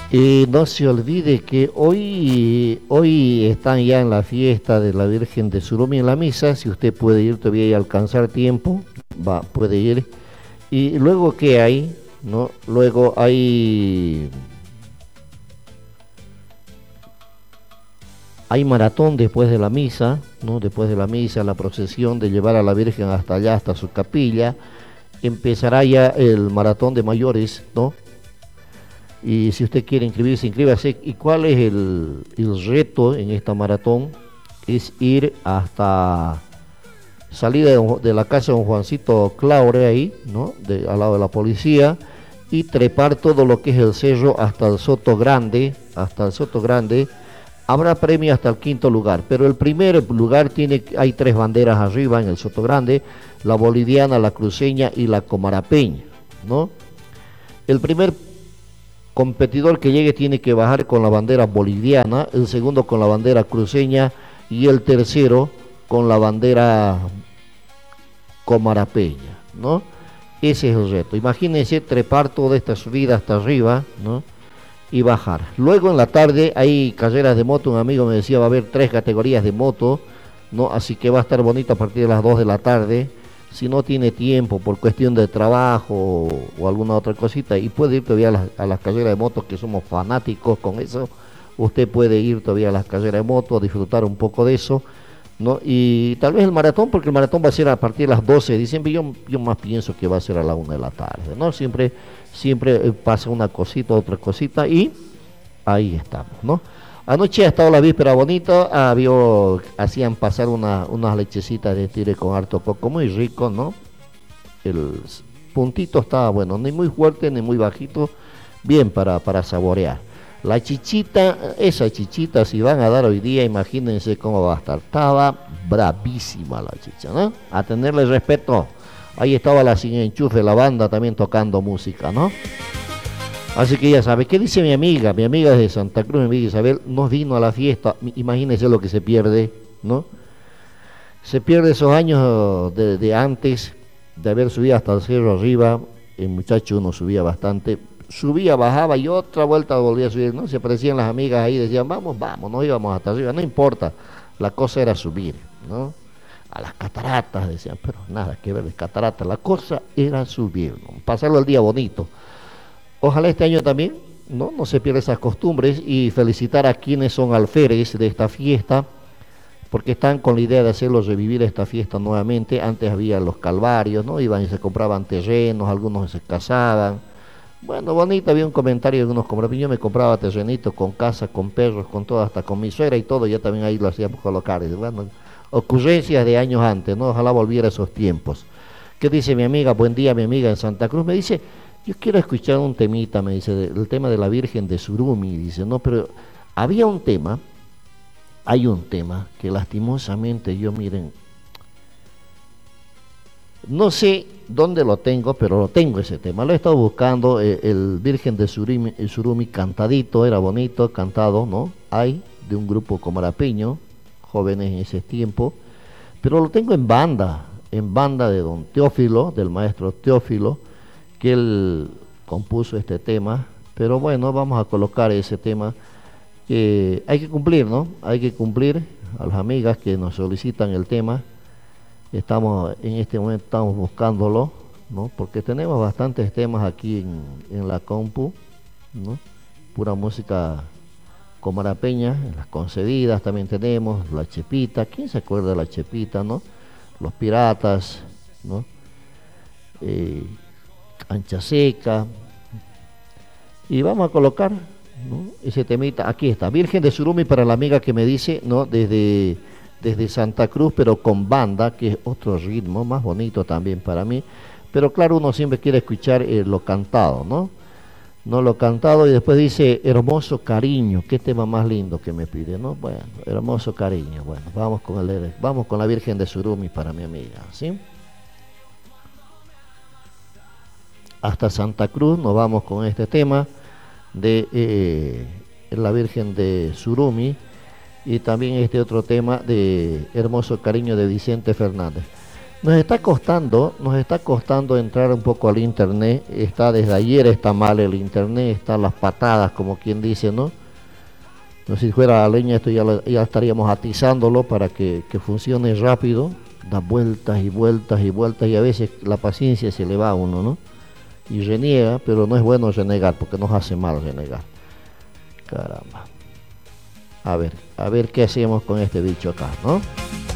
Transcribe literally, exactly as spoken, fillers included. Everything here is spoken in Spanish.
Y no se olvide que hoy, hoy están ya en la fiesta de la Virgen de Surumi en la misa. Si usted puede ir todavía y alcanzar tiempo, va, puede ir. Y luego, ¿qué hay? ¿No? Luego hay, hay maratón después de la misa, ¿no? Después de la misa, la procesión de llevar a la Virgen hasta allá, hasta su capilla. Empezará ya el maratón de mayores, ¿no? Y si usted quiere inscribirse, inscríbase. ¿Y cuál es el, el reto en esta maratón? Es ir hasta salida de, de la casa de don Juancito Claure, ahí, ¿no? De, al lado de la policía, y trepar todo lo que es el cerro hasta el Soto Grande, hasta el Soto Grande. Habrá premio hasta el quinto lugar, pero el primer lugar tiene, hay tres banderas arriba en el Soto Grande: la boliviana, la cruceña y la comarapeña, ¿no? El primer competidor que llegue tiene que bajar con la bandera boliviana, el segundo con la bandera cruceña y el tercero con la bandera comarapeña, ¿no? Ese es el reto. Imagínense trepar toda esta subida hasta arriba, ¿no? Y bajar. Luego en la tarde hay carreras de moto. Un amigo me decía va a haber tres categorías de moto, ¿no? Así que va a estar bonito a partir de las dos de la tarde. Si no tiene tiempo por cuestión de trabajo o, o alguna otra cosita, y puede ir todavía a las, a las carreras de motos, que somos fanáticos con eso, usted puede ir todavía a las carreras de moto, a disfrutar un poco de eso, ¿no? Y tal vez el maratón, porque el maratón va a ser a partir de las doce de diciembre. yo, yo más pienso que va a ser a la una de la tarde, ¿no? Siempre, siempre pasa una cosita, otra cosita, y ahí estamos, ¿no? Anoche ha estado la víspera bonita, había, hacían pasar una, unas lechecitas de tire con harto coco, muy rico, ¿no? El puntito estaba bueno, ni muy fuerte ni muy bajito, bien para, para saborear. La chichita, esa chichita, si van a dar hoy día, imagínense cómo va a estar. Estaba bravísima la chicha, ¿no? A tenerle respeto. Ahí estaba la Sin Enchufe, la banda también tocando música, ¿no? Así que ya sabe, ¿qué dice mi amiga? Mi amiga es de Santa Cruz, mi amiga Isabel, nos vino a la fiesta. Imagínense lo que se pierde, ¿no? Se pierde esos años de, de antes, de haber subido hasta el cerro arriba. El muchacho uno subía bastante, subía, bajaba y otra vuelta volvía a subir, ¿no? Se aparecían las amigas ahí, decían, vamos, vamos, no íbamos hasta arriba, no importa, la cosa era subir, ¿no? A las cataratas, decían, pero nada que ver de cataratas, la cosa era subir, ¿no? Pasarlo el día bonito. Ojalá este año también, ¿no? No se pierdan esas costumbres, y felicitar a quienes son alférez de esta fiesta, porque están con la idea de hacerlos revivir esta fiesta nuevamente. Antes había los calvarios, ¿no? Iban y se compraban terrenos, algunos se casaban. Bueno, bonito, había un comentario de algunos compraban. Yo me compraba terrenitos con casa, con perros, con todo, hasta con mi suegra y todo, ya también ahí lo hacíamos colocar. Bueno, ocurrencias de años antes, ¿no? Ojalá volviera a esos tiempos. ¿Qué dice mi amiga? Buen día, mi amiga en Santa Cruz. Me dice, yo quiero escuchar un temita, me dice, el tema de la Virgen de Surumi. Dice, no, pero había un tema, hay un tema que lastimosamente yo, miren, no sé dónde lo tengo, pero lo tengo ese tema. Lo he estado buscando, eh, el Virgen de Surumi, el Surumi cantadito, era bonito, cantado, ¿no? Hay de un grupo comarapeño, jóvenes en ese tiempo, pero lo tengo en banda, en banda de don Teófilo, del maestro Teófilo, que él compuso este tema. Pero bueno, vamos a colocar ese tema. Eh, hay que cumplir, ¿no? Hay que cumplir a las amigas que nos solicitan el tema. Estamos, en este momento estamos buscándolo, ¿no? Porque tenemos bastantes temas aquí en, en la compu, ¿no? Pura música comarapeña, las concedidas también tenemos, la Chepita, ¿quién se acuerda de la Chepita, no? Los Piratas, ¿no? Eh, Ancha Seca, y vamos a colocar, ¿no? Ese temita. Aquí está, Virgen de Surumi, para la amiga que me dice, ¿no? Desde, desde Santa Cruz, pero con banda, que es otro ritmo más bonito también para mí. Pero claro, uno siempre quiere escuchar eh, lo cantado, ¿no? No lo cantado. Y después dice, hermoso cariño, qué tema más lindo que me pide, ¿no? Bueno, hermoso cariño. Bueno, vamos con el, vamos con la Virgen de Surumi para mi amiga, ¿sí? Hasta Santa Cruz nos vamos con este tema de eh, la Virgen de Surumi, y también este otro tema de Hermoso Cariño de Vicente Fernández. Nos está costando, nos está costando entrar un poco al internet. Está desde ayer está mal el internet, están las patadas, como quien dice, ¿no? No sé si fuera la leña, esto ya, lo- ya estaríamos atizándolo para que, que funcione rápido. Da vueltas y vueltas y vueltas y a veces la paciencia se le va a uno, ¿no? Y reniega, pero no es bueno renegar porque nos hace mal renegar. Caramba. A ver, a ver qué hacemos con este bicho acá, ¿no?